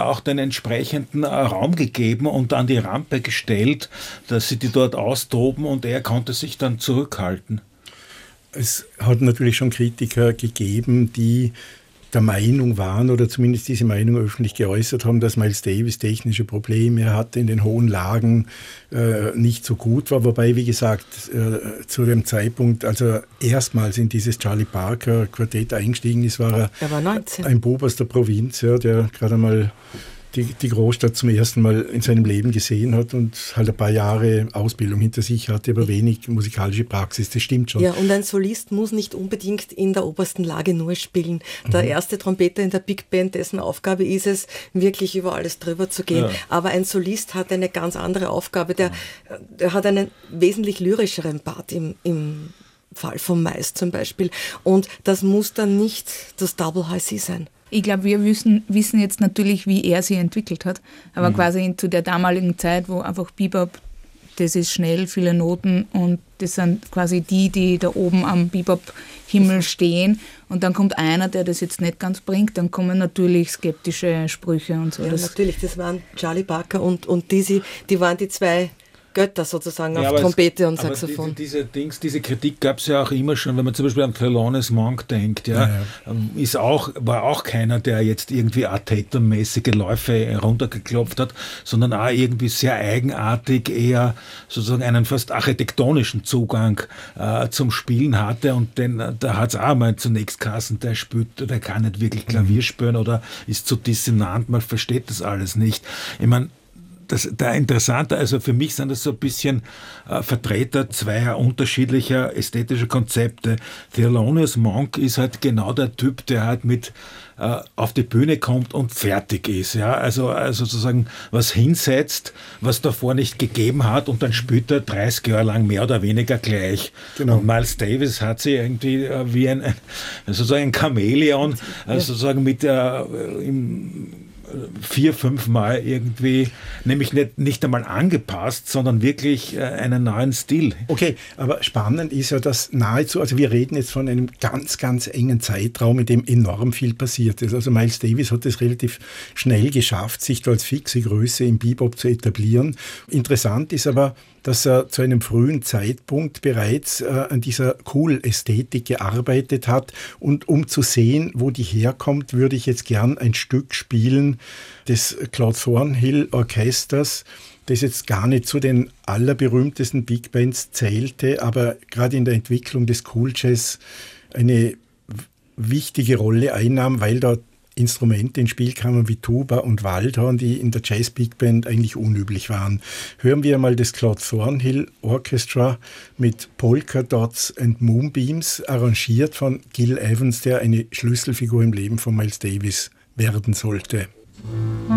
auch den entsprechenden Raum gegeben und an die Rampe gestellt, dass sie die dort austoben und er konnte sich dann zurückhalten. Es hat natürlich schon Kritiker gegeben, die der Meinung waren oder zumindest diese Meinung öffentlich geäußert haben, dass Miles Davis technische Probleme hatte, in den hohen Lagen nicht so gut war. Wobei, wie gesagt, zu dem Zeitpunkt, als er erstmals in dieses Charlie Parker Quartett eingestiegen ist, war er war 19. Ein Bub aus der Provinz, ja, der gerade einmal die Großstadt zum ersten Mal in seinem Leben gesehen hat und halt ein paar Jahre Ausbildung hinter sich hatte, aber wenig musikalische Praxis, das stimmt schon. Ja, und ein Solist muss nicht unbedingt in der obersten Lage nur spielen. Der erste Trompeter in der Big Band, dessen Aufgabe ist es, wirklich über alles drüber zu gehen. Ja. Aber ein Solist hat eine ganz andere Aufgabe, der hat einen wesentlich lyrischeren Part im Fall von Miles zum Beispiel. Und das muss dann nicht das Double High C sein. Ich glaube, wir wissen jetzt natürlich, wie er sie entwickelt hat, aber quasi zu der damaligen Zeit, wo einfach Bebop, das ist schnell, viele Noten und das sind quasi die da oben am Bebop-Himmel stehen und dann kommt einer, der das jetzt nicht ganz bringt, dann kommen natürlich skeptische Sprüche und so. Ja, natürlich, das waren Charlie Parker und Dizzy, die waren die zwei Götter sozusagen auf Trompete und Saxophon. Diese Kritik gab es ja auch immer schon, wenn man zum Beispiel an Thelonious Monk denkt, war auch keiner, der jetzt irgendwie Art Tatum-mäßige Läufe runtergeklopft hat, sondern auch irgendwie sehr eigenartig, eher sozusagen einen fast architektonischen Zugang zum Spielen hatte und da hat es auch mal zunächst geheißen, der kann nicht wirklich Klavier spielen oder ist zu dissonant, man versteht das alles nicht. Ich meine, der Interessante, also für mich sind das so ein bisschen Vertreter zweier unterschiedlicher ästhetischer Konzepte. Thelonious Monk ist halt genau der Typ, der halt mit auf die Bühne kommt und fertig ist. Ja? Also sozusagen was hinsetzt, was davor nicht gegeben hat und dann spielt er 30 Jahre lang mehr oder weniger gleich. Genau. Und Miles Davis hat sie irgendwie wie ein Chamäleon, sozusagen mit 4-5 Mal irgendwie, nämlich nicht einmal angepasst, sondern wirklich einen neuen Stil. Okay, aber spannend ist ja, dass nahezu, also wir reden jetzt von einem ganz, ganz engen Zeitraum, in dem enorm viel passiert ist. Also Miles Davis hat es relativ schnell geschafft, sich da als fixe Größe im Bebop zu etablieren. Interessant ist aber, dass er zu einem frühen Zeitpunkt bereits an dieser Cool-Ästhetik gearbeitet hat. Und um zu sehen, wo die herkommt, würde ich jetzt gern ein Stück spielen des Claude Thornhill Orchesters, das jetzt gar nicht zu den allerberühmtesten Big Bands zählte, aber gerade in der Entwicklung des Cool Jazz eine wichtige Rolle einnahm, weil dort Instrumente ins Spiel kamen wie Tuba und Waldhorn, die in der Jazz Big Band eigentlich unüblich waren. Hören wir mal das Claude Thornhill Orchestra mit Polka Dots and Moonbeams, arrangiert von Gil Evans, der eine Schlüsselfigur im Leben von Miles Davis werden sollte.